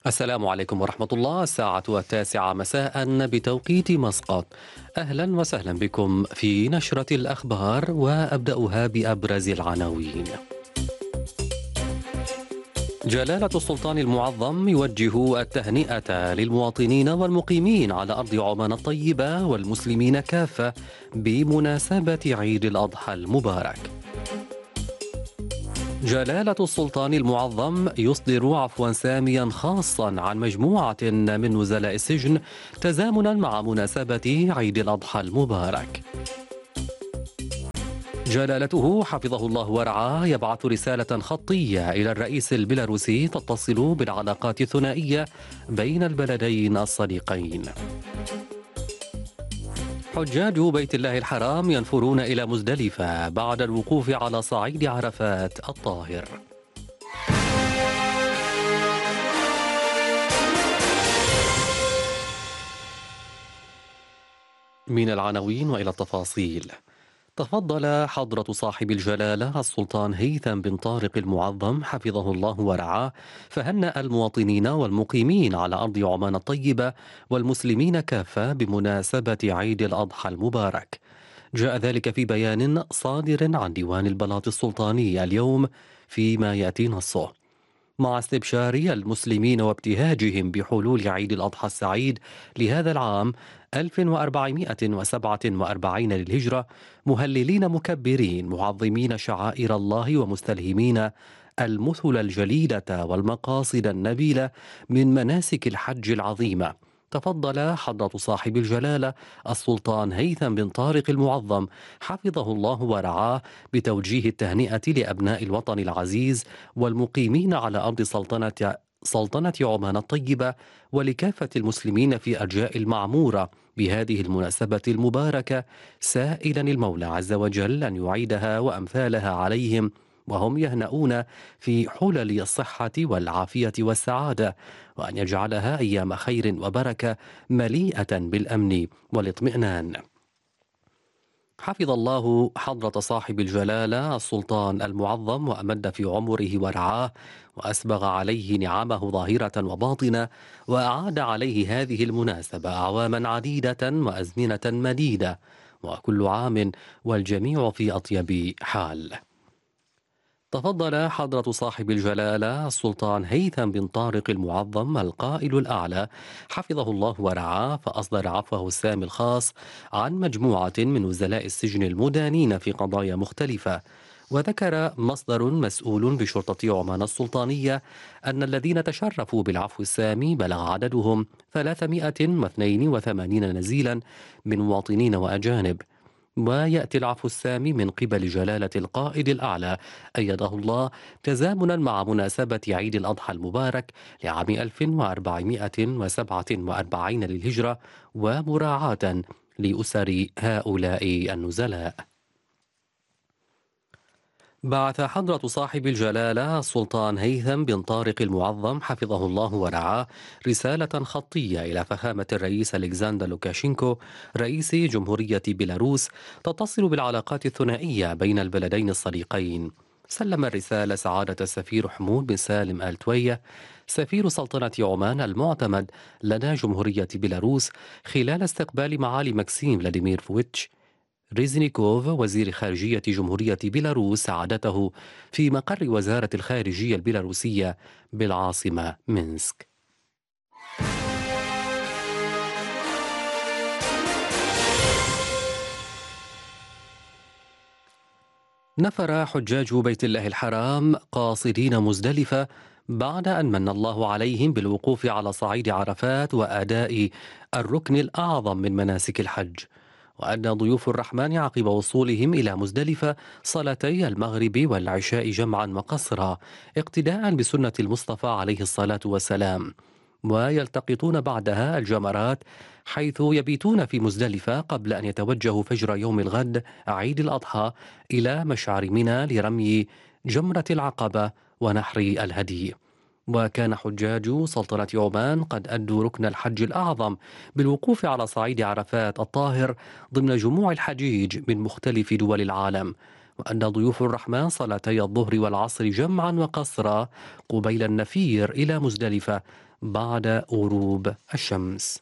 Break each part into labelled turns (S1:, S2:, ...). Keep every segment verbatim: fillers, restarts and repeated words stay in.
S1: السلام عليكم ورحمة الله. الساعة التاسعة مساء بتوقيت مسقط. أهلا وسهلا بكم في نشرة الأخبار، وأبدأها بأبرز العناوين. جلالة السلطان المعظم يوجه التهنئة للمواطنين والمقيمين على أرض عمان الطيبة والمسلمين كافة بمناسبة عيد الأضحى المبارك. جلالة السلطان المعظم يصدر عفوا ساميا خاصا عن مجموعة من نزلاء السجن تزامنا مع مناسبة عيد الأضحى المبارك. جلالته حفظه الله ورعاه يبعث رسالة خطية إلى الرئيس البيلاروسي تتصل بالعلاقات الثنائية بين البلدين الصديقين. حجاج بيت الله الحرام ينفرون إلى مزدلفة بعد الوقوف على صعيد عرفات الطاهر. من العناوين وإلى التفاصيل. تفضل حضرة صاحب الجلالة السلطان هيثم بن طارق المعظم حفظه الله ورعاه فهنأ المواطنين والمقيمين على أرض عمان الطيبة والمسلمين كافة بمناسبة عيد الأضحى المبارك. جاء ذلك في بيان صادر عن ديوان البلاط السلطاني اليوم، فيما يأتي نصه: مع استبشار المسلمين وابتهاجهم بحلول عيد الأضحى السعيد لهذا العام ألف وأربعمائة وسبعة وأربعين للهجرة، مهللين مكبرين معظمين شعائر الله ومستلهمين المثل الجليلة والمقاصد النبيلة من مناسك الحج العظيمة، تفضل حضرة صاحب الجلالة السلطان هيثم بن طارق المعظم حفظه الله ورعاه بتوجيه التهنئة لأبناء الوطن العزيز والمقيمين على أرض سلطنة سلطنة عمان الطيبة ولكافة المسلمين في أرجاء المعمورة بهذه المناسبة المباركة، سائلا المولى عز وجل أن يعيدها وأمثالها عليهم وهم يهنؤون في حلل الصحة والعافية والسعادة، وأن يجعلها أيام خير وبركة مليئة بالأمن والاطمئنان. حفظ الله حضرة صاحب الجلالة السلطان المعظم وأمد في عمره ورعاه وأسبغ عليه نعمه ظاهرة وباطنة، وأعاد عليه هذه المناسبة أعواما عديدة وأزمنة مديدة، وكل عام والجميع في أطيب حال. تفضل حضرة صاحب الجلالة السلطان هيثم بن طارق المعظم القائل الأعلى حفظه الله ورعاه فأصدر عفوه السامي الخاص عن مجموعة من نزلاء السجن المدانين في قضايا مختلفة. وذكر مصدر مسؤول بشرطة عمان السلطانية أن الذين تشرفوا بالعفو السامي بلغ عددهم ثلاثمائة واثنين وثمانين نزيلا من مواطنين وأجانب. ويأتي العفو السامي من قبل جلالة القائد الأعلى أيده الله تزامنا مع مناسبة عيد الأضحى المبارك لعام ألف وأربعمائة وسبعة وأربعين للهجرة، ومراعاة لأسر هؤلاء النزلاء. بعث حضرة صاحب الجلالة السلطان هيثم بن طارق المعظم حفظه الله ورعاه رسالة خطية إلى فخامة الرئيس ألكسندر لوكاشينكو رئيس جمهورية بيلاروس تتصل بالعلاقات الثنائية بين البلدين الصديقين. سلم الرسالة سعادة السفير حمود بن سالم آل توية سفير سلطنة عمان المعتمد لدى جمهورية بيلاروس خلال استقبال معالي ماكسيم فلاديمير فويتش ريزنيكوف وزير خارجية جمهورية بيلاروس سعادته في مقر وزارة الخارجية البيلاروسية بالعاصمة مينسك. نفر حجاج بيت الله الحرام قاصدين مزدلفة بعد أن من الله عليهم بالوقوف على صعيد عرفات وأداء الركن الأعظم من مناسك الحج. وأدى ضيوف الرحمن عقب وصولهم إلى مزدلفة صلاتي المغرب والعشاء جمعا وقصرا اقتداء بسنة المصطفى عليه الصلاة والسلام، ويلتقطون بعدها الجمرات، حيث يبيتون في مزدلفة قبل أن يتوجهوا فجر يوم الغد عيد الأضحى إلى مشعر منى لرمي جمرة العقبة ونحر الهدي. وكان حجاج سلطنة عمان قد أدوا ركن الحج الأعظم بالوقوف على صعيد عرفات الطاهر ضمن جموع الحجيج من مختلف دول العالم. وأدى ضيوف الرحمن صلاتي الظهر والعصر جمعا وقصرا قبيل النفير إلى مزدلفة بعد غروب الشمس.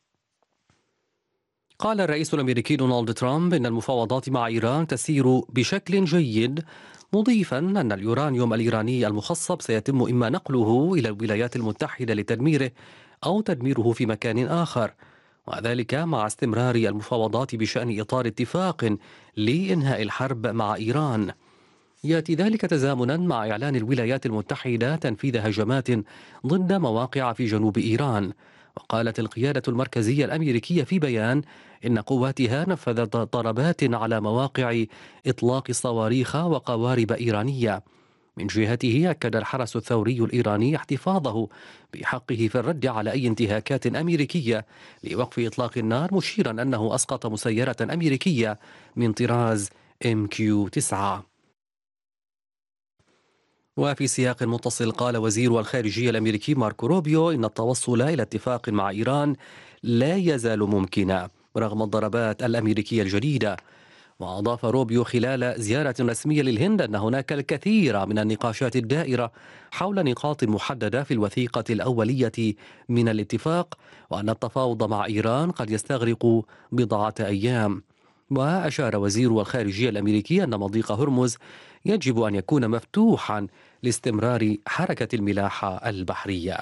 S1: قال الرئيس الأمريكي دونالد ترامب إن المفاوضات مع إيران تسير بشكل جيد، مضيفا أن اليورانيوم الإيراني المخصب سيتم إما نقله إلى الولايات المتحدة لتدميره أو تدميره في مكان آخر، وذلك مع استمرار المفاوضات بشأن إطار اتفاق لإنهاء الحرب مع إيران. يأتي ذلك تزامنا مع إعلان الولايات المتحدة تنفيذ هجمات ضد مواقع في جنوب إيران. وقالت القيادة المركزية الأمريكية في بيان إن قواتها نفذت ضربات على مواقع إطلاق صواريخ وقوارب إيرانية. من جهته أكد الحرس الثوري الإيراني احتفاظه بحقه في الرد على أي انتهاكات أمريكية لوقف إطلاق النار، مشيرا أنه أسقط مسيرة أمريكية من طراز إم كيو تسعة. وفي سياق متصل قال وزير الخارجية الأمريكي ماركو روبيو إن التوصل إلى اتفاق مع إيران لا يزال ممكنا رغم الضربات الأمريكية الجديدة. وأضاف روبيو خلال زيارة رسمية للهند أن هناك الكثير من النقاشات الدائرة حول نقاط محددة في الوثيقة الأولية من الاتفاق، وأن التفاوض مع إيران قد يستغرق بضعة أيام. وأشار وزير الخارجية الأمريكي أن مضيق هرمز يجب أن يكون مفتوحا لاستمرار حركة الملاحة البحرية.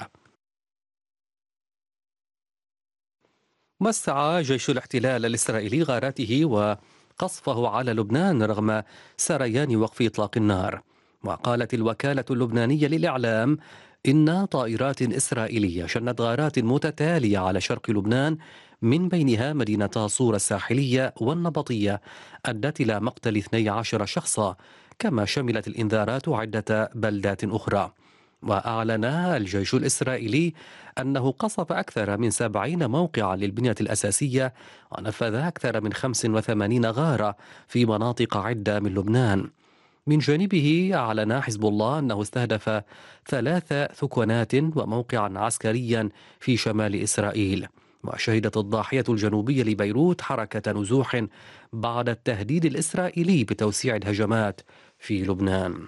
S1: وسع جيش الاحتلال الإسرائيلي غاراته وقصفه على لبنان رغم سريان وقف إطلاق النار. وقالت الوكالة اللبنانية للإعلام إن طائرات إسرائيلية شنت غارات متتالية على شرق لبنان، من بينها مدينتا صور الساحلية والنبطية، أدت إلى مقتل اثني عشر شخصا، كما شملت الإنذارات عدة بلدات أخرى. وأعلن الجيش الإسرائيلي أنه قصف أكثر من سبعين موقعا للبنية الأساسية، ونفذ أكثر من خمس وثمانين غارة في مناطق عدة من لبنان. من جانبه أعلن حزب الله أنه استهدف ثلاث ثكنات وموقعا عسكريا في شمال إسرائيل. وشهدت الضاحية الجنوبية لبيروت حركة نزوح بعد التهديد الإسرائيلي بتوسيع الهجمات في لبنان.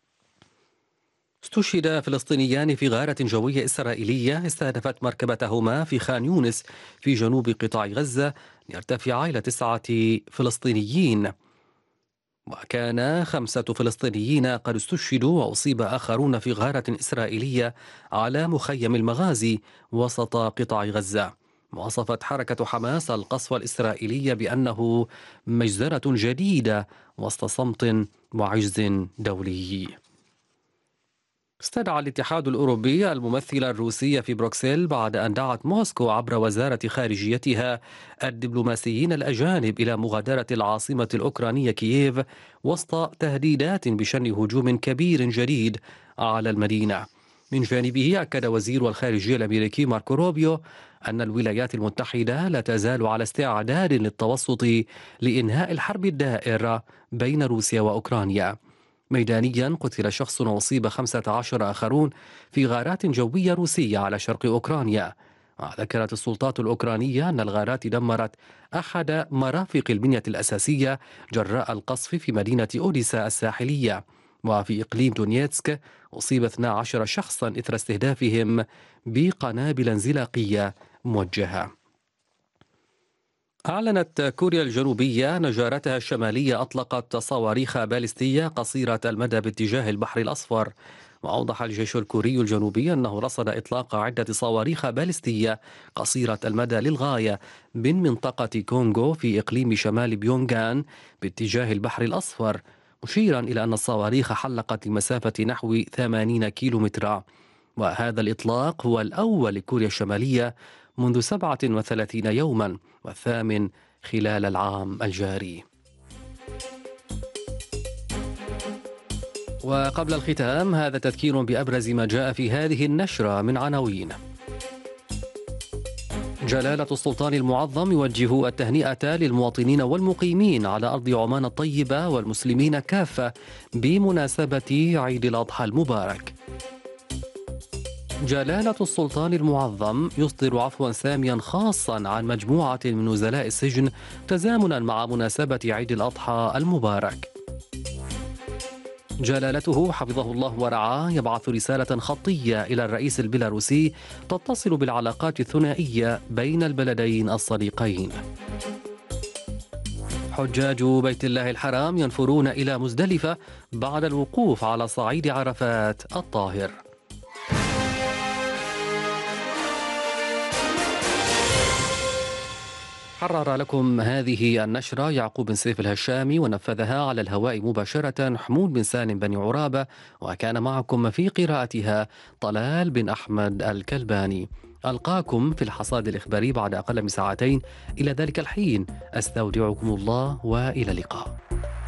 S1: استشهد فلسطينيان في غارة جوية إسرائيلية استهدفت مركبتهما في خان يونس في جنوب قطاع غزة ليرتفع إلى تسعة فلسطينيين. وكان خمسة فلسطينيين قد استشهدوا وأصيب آخرون في غارة إسرائيلية على مخيم المغازي وسط قطاع غزة. وصفت حركة حماس القصف الإسرائيلي بأنه مجزرة جديدة وسط صمت وعجز دولي. استدعى الاتحاد الأوروبي الممثل الروسي في بروكسل بعد أن دعت موسكو عبر وزارة خارجيتها الدبلوماسيين الأجانب إلى مغادرة العاصمة الأوكرانية كييف وسط تهديدات بشن هجوم كبير جديد على المدينة. من جانبه أكد وزير الخارجية الأمريكي ماركو روبيو أن الولايات المتحدة لا تزال على استعداد للتوسط لإنهاء الحرب الدائرة بين روسيا وأوكرانيا. ميدانيا قتل شخص وأصيب خمسة عشر آخرون في غارات جوية روسية على شرق أوكرانيا. ذكرت السلطات الأوكرانية أن الغارات دمرت أحد مرافق البنية الأساسية جراء القصف في مدينة أوديسا الساحلية. وفي إقليم دونيتسك أصيب اثنا عشر شخصا إثر استهدافهم بقنابل انزلاقية موجهة. أعلنت كوريا الجنوبية أن جارتها الشمالية أطلقت صواريخ باليستية قصيرة المدى باتجاه البحر الأصفر. وأوضح الجيش الكوري الجنوبي أنه رصد إطلاق عدة صواريخ باليستية قصيرة المدى للغاية من منطقة كونغو في إقليم شمال بيونغان باتجاه البحر الأصفر، مشيرا إلى أن الصواريخ حلقت لمسافة نحو ثمانين كيلومترا. وهذا الإطلاق هو الأول لكوريا الشمالية منذ سبعة وثلاثين يوما، والثامن خلال العام الجاري. وقبل الختام هذا تذكير بأبرز ما جاء في هذه النشرة من عناوين. جلالة السلطان المعظم يوجه التهنئة للمواطنين والمقيمين على أرض عمان الطيبة والمسلمين كافة بمناسبة عيد الأضحى المبارك. جلالة السلطان المعظم يصدر عفوا ساميا خاصا عن مجموعة من نزلاء السجن تزامنا مع مناسبة عيد الأضحى المبارك. جلالته حفظه الله ورعاه يبعث رسالة خطية إلى الرئيس البيلاروسي تتصل بالعلاقات الثنائية بين البلدين الصديقين. حجاج بيت الله الحرام ينفرون إلى مزدلفة بعد الوقوف على صعيد عرفات الطاهر. حرر لكم هذه النشرة يعقوب بن سيف الهشامي، ونفذها على الهواء مباشرة حمود بن سالم بن عرابة، وكان معكم في قراءتها طلال بن أحمد الكلباني. ألقاكم في الحصاد الإخباري بعد أقل من ساعتين. إلى ذلك الحين أستودعكم الله وإلى اللقاء.